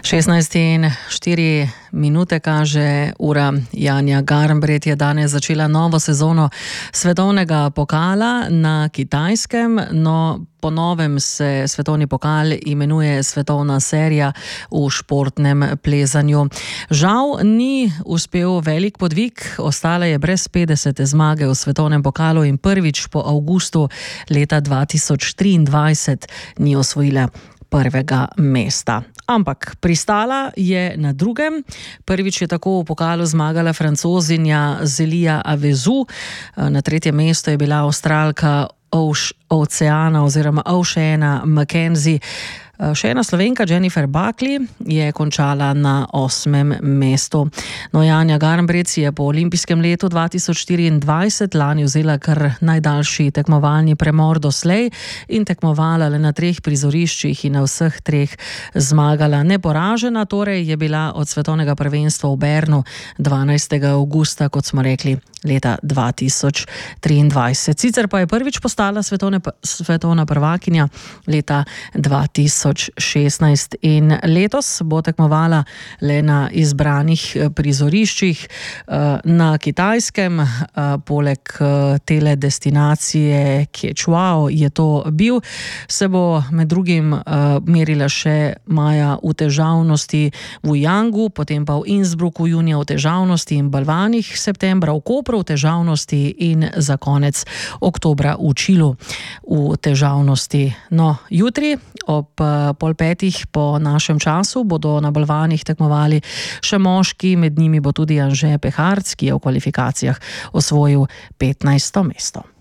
16:04 kaže ura. Janja Garnbret je danes začela novo sezono svetovnega pokala na Kitajskem. No, po novem se svetovni pokal imenuje svetovna serija v športnem plezanju. Žal ni uspel velik podvig, ostala je brez 50. zmage v svetovnem pokalu in prvič po avgustu leta 2023 ni osvojila prvega mesta. Ampak pristala je na drugem. Prvič je tako v pokalu zmagala Francozinja Zelija Avezou. Na tretjem mestu je bila Avstralka Oceana oziroma Oceana Mackenzie. Še ena Slovenka, Jennifer Buckley, je končala na 8. mestu. No, Janja Garnbret si je po olimpijskem letu 2024 lani vzela kar najdaljši tekmovalni premor doslej in tekmovala le na 3 prizoriščih in na vseh 3 zmagala. Neporažena torej je bila od svetovnega prvenstva v Bernu 12. avgusta, kot smo rekli, leta 2023. Sicer pa je prvič postala svetovna prvakinja leta 2016 in letos bo tekmovala le na izbranih prizoriščih na Kitajskem. Poleg tele destinacije Quechua je to bil, se bo med drugim merila še maja v težavnosti v Yangu, potem pa v Innsbrucku junija v težavnosti in Balvanih, septembra v Kopru v težavnosti in za konec oktobra v Čilu v težavnosti. No, jutri ob 4:30 po našem času bodo na Balvanih tekmovali še moški, med njimi bo tudi Anže Peharc, ki je v kvalifikacijah osvojil 15. mesto.